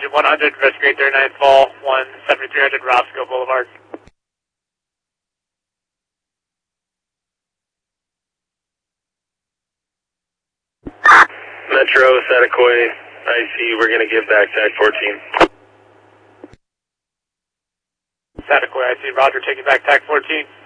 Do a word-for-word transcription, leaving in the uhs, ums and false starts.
one hundred, investigate their nightfall, one seventy-three hundred Roscoe Boulevard. Metro, Setacoy, I C, we're going to give back tag fourteen. Setacoy, I C, roger, taking back tag fourteen.